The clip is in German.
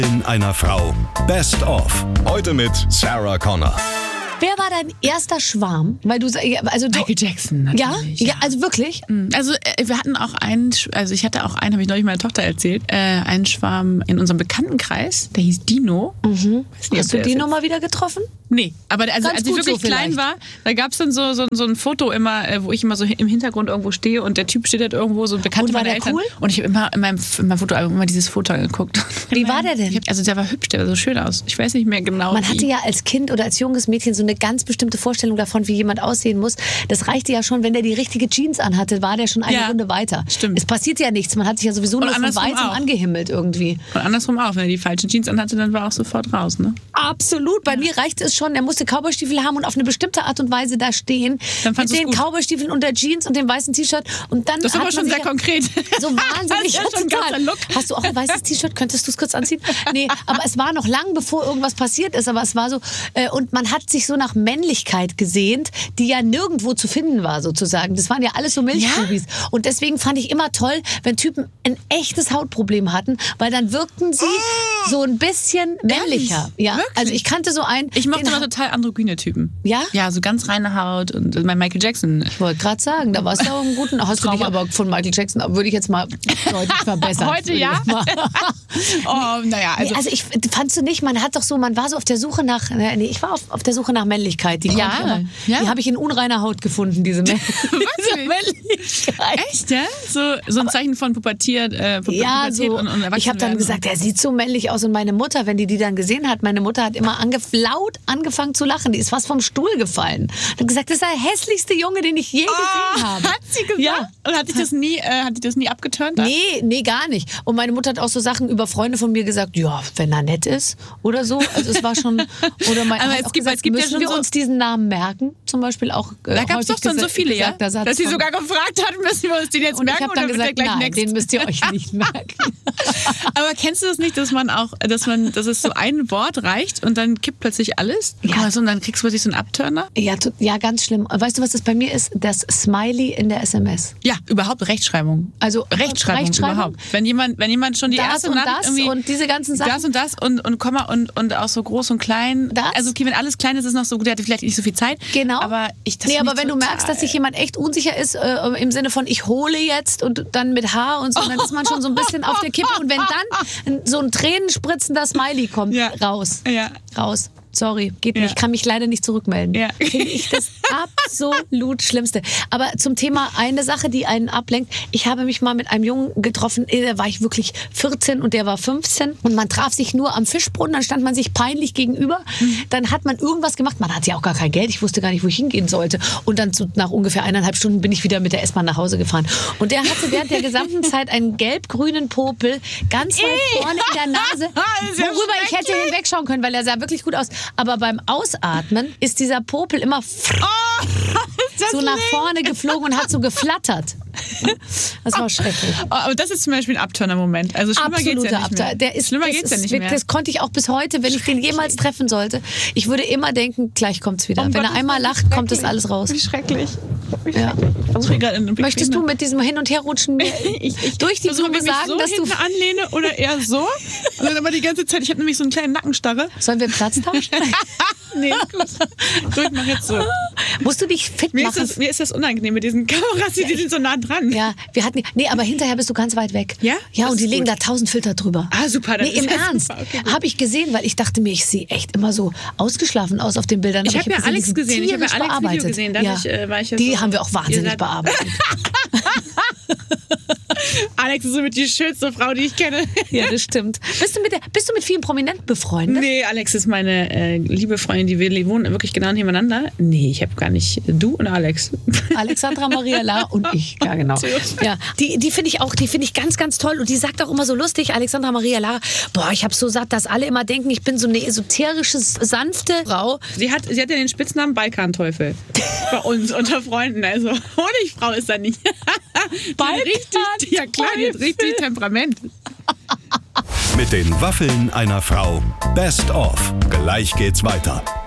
In einer Frau. Best of. Heute mit Sarah Connor. Wer war dein erster Schwarm? Weil du, also du, Michael Jackson natürlich. Ja, also wirklich? Also wir hatten auch einen, also ich hatte auch einen, habe ich neulich meiner Tochter erzählt, einen Schwarm in unserem Bekanntenkreis, der hieß Dino. Mhm. Nicht, Hast du Dino mal wieder getroffen? Nee, aber als ich wirklich so klein war, da gab es dann so ein Foto immer, wo ich immer so im Hintergrund irgendwo stehe und der Typ steht halt irgendwo, so ein Bekannter meiner Eltern. Cool? Und ich habe immer in meinem Fotoalbum immer dieses Foto angeguckt. Wie war der denn? Also der war hübsch, der sah so schön aus. Ich weiß nicht mehr genau. Man hatte ja als Kind oder als junges Mädchen so eine ganz bestimmte Vorstellung davon, wie jemand aussehen muss. Das reichte ja schon, wenn der die richtige Jeans anhatte, war der schon eine Runde weiter. Stimmt. Es passiert ja nichts, man hat sich ja sowieso nur von weitem angehimmelt irgendwie. Und andersrum auch, wenn er die falschen Jeans anhatte, dann war er auch sofort raus, ne? Absolut, bei mir reicht es schon, er musste Cowboystiefel haben und auf eine bestimmte Art und Weise da stehen. Dann mit den Cowboystiefeln und der Jeans und dem weißen T-Shirt. Und dann das ist aber schon sehr konkret. So wahnsinnig. Das ist ja schon total. Look. Hast du auch ein weißes T-Shirt? Könntest du es kurz anziehen? Nee, aber es war noch lang, bevor irgendwas passiert ist. Aber es war so, und man hat sich so nach Männlichkeit gesehnt, die ja nirgendwo zu finden war, sozusagen. Das waren ja alles so Milchbubis. Ja? Und deswegen fand ich immer toll, wenn Typen ein echtes Hautproblem hatten, weil dann wirkten sie so ein bisschen männlicher. Ja? Also ich kannte so einen. Ich mochte immer total androgyne Typen. Ja? Ja, so ganz reine Haut und mein Michael Jackson. Ich wollte gerade sagen, da warst du auch einen guten. Hast du dich aber von Michael Jackson, würde ich jetzt mal deutlich verbessern. Heute ja? Oh, naja. Also ich fandst du nicht, man war so auf der Suche nach, ich war auf der Suche nach Männlichkeit. Die habe ich in unreiner Haut gefunden, diese Männlichkeit. Echt, ja? So ein Zeichen von Pubertät und Erwachsenwerden. Ich habe dann gesagt, er sieht so männlich aus. Und meine Mutter, wenn die dann gesehen hat, meine Mutter hat immer laut angefangen zu lachen. Die ist fast vom Stuhl gefallen. Hat gesagt, das ist der hässlichste Junge, den ich je gesehen habe. Hat sie gesagt? Ja. Und hat dich das nie abgeturnt? Nee, gar nicht. Und meine Mutter hat auch so Sachen über Freunde von mir gesagt, ja, wenn er nett ist oder so. Also es war schon, oder aber es gibt müssen ja schon wir uns diesen Namen merken? Zum Beispiel auch. Da gab es doch schon so viele, ja? Dass sie sogar gefragt hat, müssen wir uns den jetzt merken? Ich habe dann gesagt, nein, den müsst ihr euch nicht merken. Aber kennst du das nicht, dass es so ein Wort reicht und dann kippt plötzlich alles? Ja. Und dann kriegst du plötzlich so einen Abturner? Ja, ganz schlimm. Weißt du, was das bei mir ist? Das Smiley in der SMS. Ja, überhaupt Rechtschreibung. Also Rechtschreibung überhaupt. Wenn jemand schon die das erste und Nachricht das irgendwie und diese ganzen Sachen. Das und Komma und auch so groß und klein. Das? Also okay, wenn alles klein ist, ist noch so gut, der hatte vielleicht nicht so viel Zeit. Genau. Aber wenn du merkst, dass sich jemand echt unsicher ist, im Sinne von ich hole jetzt und dann mit H und so, dann ist man schon so ein bisschen auf der Kippe. Und wenn dann so ein tränenspritzender Smiley kommt, raus. Sorry, geht nicht. Ich kann mich leider nicht zurückmelden. Ja. Finde ich das absolut Schlimmste. Aber zum Thema eine Sache, die einen ablenkt. Ich habe mich mal mit einem Jungen getroffen, da war ich wirklich 14 und der war 15. Und man traf sich nur am Fischbrunnen, dann stand man sich peinlich gegenüber. Dann hat man irgendwas gemacht. Man hatte ja auch gar kein Geld. Ich wusste gar nicht, wo ich hingehen sollte. Und dann nach ungefähr 1,5 Stunden bin ich wieder mit der S-Bahn nach Hause gefahren. Und der hatte während der gesamten Zeit einen gelb-grünen Popel ganz weit vorne in der Nase, worüber ich hätte hinwegschauen können, weil er sah wirklich gut aus. Aber beim Ausatmen ist dieser Popel immer so nach vorne geflogen und hat so geflattert. Das war schrecklich. Aber das ist zum Beispiel ein Abturner-Moment. Also schlimmer geht's ja nicht mehr. Schlimmer geht's ja nicht mehr. Das konnte ich auch bis heute, wenn ich den jemals treffen sollte. Ich würde immer denken, gleich kommt's wieder. Wenn er einmal lacht, kommt das alles raus. Wie schrecklich. Ja. Möchtest du mit diesem Hin- und Herrutschen durch die Blume sagen, dass du anlehne oder eher so? Und dann aber die ganze Zeit, ich habe nämlich so einen kleinen Nackenstarre. Sollen wir Platz tauschen? Nee, gut. So, ich mach jetzt so. Musst du dich fit machen? Mir ist das ungagnehme mit diesen Kameras, die sind so nah dran. Ja, aber hinterher bist du ganz weit weg. Ja? Ja, und die legen da 1000 Filter drüber. Ah, super. Nee, im Ernst. Okay, habe ich gesehen, weil ich dachte mir, ich sehe echt immer so ausgeschlafen aus auf den Bildern. Ich habe ja Alex gesehen. Ich habe ja Alex Video gesehen. Die haben wir auch wahnsinnig bearbeitet. Alex ist somit die schönste Frau, die ich kenne. Ja, das stimmt. Bist du mit vielen Prominenten befreundet? Nee, Alex ist meine liebe Freundin, wir wohnen wirklich genau nebeneinander. Nee, ich habe gar nicht. Du und Alex. Alexandra Maria Lara und ich. Ja, genau. Ja, die finde ich ganz, ganz toll. Und die sagt auch immer so lustig, Alexandra Maria Lara, ich habe so satt, dass alle immer denken, ich bin so eine esoterische, sanfte Frau. Sie hat ja den Spitznamen Balkanteufel. Bei uns unter Freunden. Also Honigfrau ist da nicht. Ja klar, die hat richtig Temperament. Mit den Waffeln einer Frau. Best of. Gleich geht's weiter.